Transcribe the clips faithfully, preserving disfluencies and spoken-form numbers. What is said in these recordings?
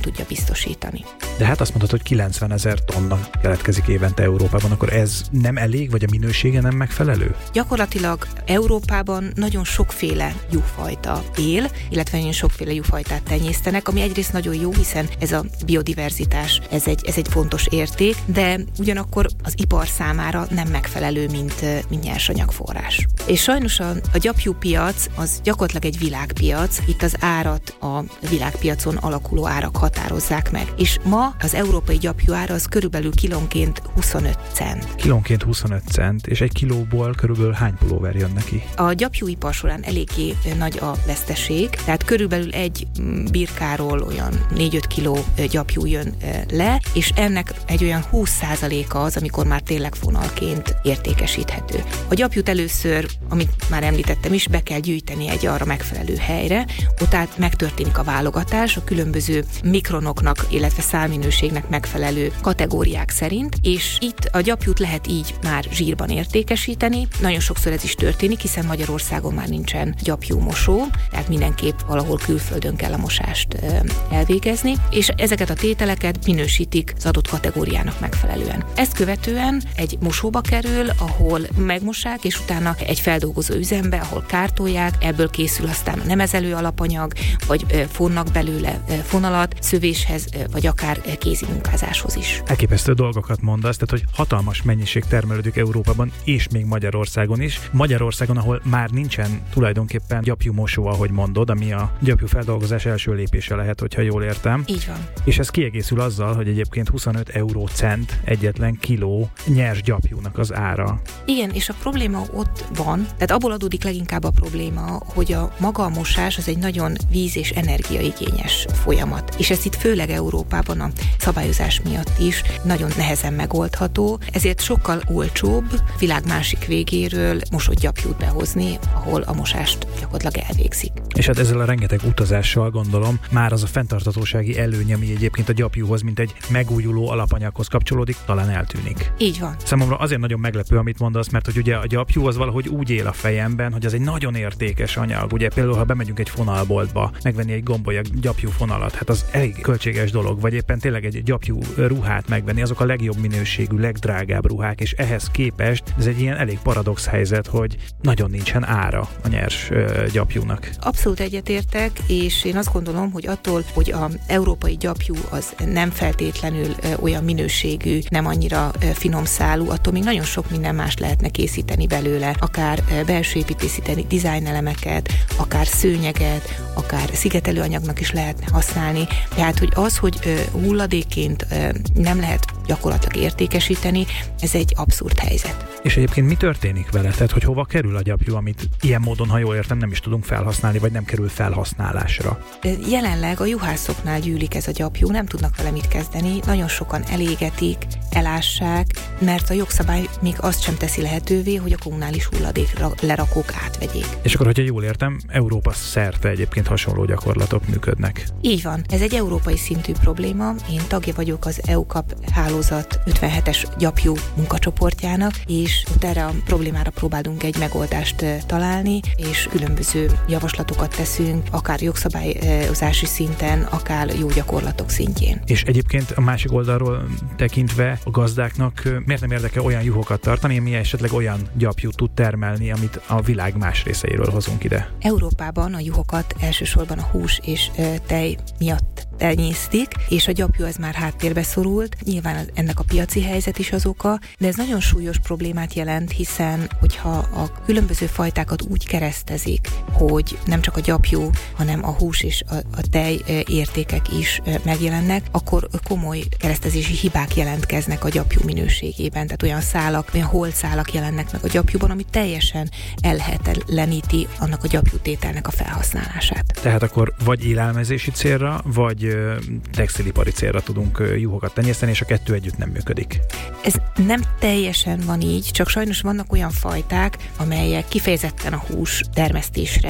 tudja biztosítani. De hát azt mondhatod, hogy kilencvenezer tonna keletkezik évente Európában, akkor ez nem elég, vagy a minősége nem megfelelő? Gyakorlatilag Európában nagyon sokféle juhfajta él, illetve nagyon sokféle juhfajtát tenyésztenek, ami egyrészt nagyon jó, hiszen ez a biodiverzitás, ez egy, ez egy fontos érték, de ugyanakkor az ipar számára nem megfelelő, mint, mint nyersanyagforrás. És sajnos a, a gyapjúpiac az gyakorlatilag egy világpiac, itt az árat a világpiacon alakuló árak határozzák meg. És ma az európai gyapjú ára az körülbelül kilónként huszonöt cent. Kilónként huszonöt cent, és egy kilóból körülbelül hány pulóver jön neki? A gyapjúipar során eléggé nagy a veszteség, tehát körülbelül egy birkáról olyan négy-öt kiló gyapjú jön le, és ennek egy olyan húsz százaléka az, amikor már tényleg fonalként értékesíthető. A gyapjút először, amit már említettem is, be kell gyűjteni egy arra megfelelő helyre, ott át megtörténik a válogatás a különböző mikronoknak, illetve szálminőségnek megfelelő kategóriák szerint, és itt a gyapjút lehet így már zsírban értékesíteni. Nagyon sokszor ez is történik, hiszen Magyarországon már nincsen gyapjúmosó, tehát mindenképp valahol külföldön kell a mosást elvégezni, és ezeket a tételeket minősítik az adott kategóriának megfelelően. Ezt követően egy mosóba kerül, ahol megmossák, és utána egy feldolgozó üzembe, ahol kártolják, ebből készül aztán a nemezelő alapanyag, vagy fonnak belőle fonalat, szövéshez, vagy akár kézi munkázáshoz is. Elképesztő dolgokat mondasz, tehát hogy hatalmas mennyiség termelődik Európában, és még Magyarországon is. Magyarországon, ahol már nincsen tulajdonképpen gyapjúmosó, ahogy mondod, ami a gyapjú feldolgozás első lépése lehet, hogyha jól értem. Így van. És ez kiegészül azzal, hogy egyébként huszonöt euró cent egyetlen kiló nyers gyapjúnak az ára. Igen, és a probléma ott van, tehát abból adódik leginkább a probléma, hogy a maga a mosás az egy nagyon víz- és energiaigényes folyamat. És ez itt főleg Európában a szabályozás miatt is nagyon nehezen megoldható, ezért sokkal olcsóbb világ másik végéről mosott gyapjút behozni, ahol a mosást gyakorlatilag elvégzik. És hát ezzel a rengeteg utazással gondolom, már az a fenntarthatósági előny, ami egyébként a gyapjúhoz, mint egy megújuló alapanyaghoz kapcsolódik, talán eltűnik. Így van. Számomra azért nagyon meglepő, amit mondasz, mert hogy ugye a gyapjú az valahogy úgy él a fejemben, hogy az egy nagyon értékes anyag. Ugye például, ha bemegyünk egy fonalboltba, megvenni egy gombolya gyapjú fonalat, hát az elég költséges dolog, vagy éppen tényleg egy gyapjú ruhát megvenni, azok a legjobb minőségű, legdrágább ruhák, és ehhez képest ez egy ilyen elég paradox helyzet, hogy nagyon nincsen ára a nyers ö, gyapjúnak. Abszolút egyetértek, és én azt gondolom, hogy attól, hogy az európai gyapjú az nem feltétlenül ö, olyan minőségű, nem annyira ö, finom szálú, attól még nagyon sok minden más lehetne készíteni belőle, akár ö, belső építészíteni dizájnelemeket, akár szőnyeget, akár szigetelőanyagnak is lehetne használni. Tehát, hogy az, hogy ö, hulladékként ö, nem lehet gyakorlatilag értékesíteni, ez egy abszurd helyzet. És egyébként mi történik vele? Tehát, hogy hova kerül a gyapjú, amit ilyen módon, ha jól értem, nem is tudunk felhasználni, vagy nem kerül felhasználásra? Jelenleg a juhászoknál gyűlik ez a gyapjú, nem tudnak vele mit kezdeni, nagyon sokan elégetik, elássák, mert a jogszabály még azt sem teszi lehetővé, hogy a kommunális hulladék lerakók átvegyék. És akkor, hogyha jól értem, Európa szerte egyébként hasonló gyakorlatok működnek. Így van. Ez egy európai szintű probléma. Én tagja vagyok az é u-kap hálózat ötvenhetes gyapjú munkacsoportjának, és erre a problémára próbálunk egy megoldást találni, és különböző javaslatokat teszünk, akár jogszabályozási szinten, akár jó gyakorlatok szintjén. És egyébként a másik oldalról tekintve a gazdáknak miért nem érdekel olyan juhokat tartani, ami esetleg olyan gyapjút tud termelni, amit a világ más részeiről hozunk ide? Európában a juhokat elsősorban a hús és tej miatt tenyésztik, és a gyapjú az már háttérbe szorult. Nyilván ennek a piaci helyzet is az oka, de ez nagyon súlyos problémát jelent, hiszen hogyha a különböző fajtákat úgy keresztezik, hogy nem csak a gyapjú, hanem a hús és a, a tej értékek is megjelennek, akkor komoly keresztezési hibák jelentkeznek a gyapjú minőségében. Tehát olyan szálak, olyan holtszálak jelennek meg a gyapjúban, ami teljesen ellehetetleníti annak a gyapjútételnek a felhasználását. Tehát akkor vagy élelmezési célra, vagy textilipari célra tudunk juhokat tenyészteni, és a kettő együtt nem működik. Ez nem teljesen van így, csak sajnos vannak olyan fajták, amelyek kifejezetten a hús termesztésre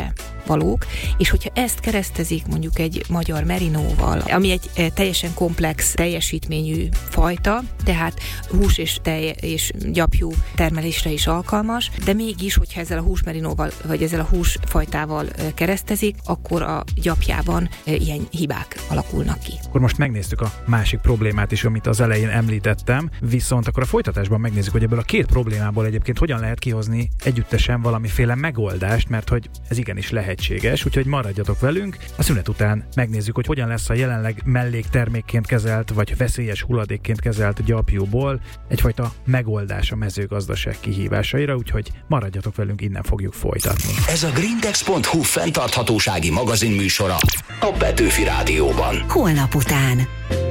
valók, és hogyha ezt keresztezik mondjuk egy magyar merinóval, ami egy teljesen komplex teljesítményű fajta, tehát hús és tej és gyapjú termelésre is alkalmas, de mégis, hogyha ezzel a húsmerinóval, vagy ezzel a húsfajtával keresztezik, akkor a gyapjában ilyen hibák alakulnak ki. Akkor most megnéztük a másik problémát is, amit az elején említettem, viszont akkor a folytatásban megnézzük, hogy ebből a két problémából egyébként hogyan lehet kihozni együttesen valamiféle megoldást, mert hogy ez igenis lehetséges, úgyhogy maradjatok velünk. A szünet után megnézzük, hogy hogyan lesz a jelenleg melléktermékként kezelt, vagy veszélyes hulladékként kezelt gyapjúból egyfajta megoldás a mezőgazdaság kihívásaira, úgyhogy maradjatok velünk, innen fogjuk folytatni. Ez a greentex pont hu fenntarthatósági magazinműsora a Petőfi Rádióban. Holnap után.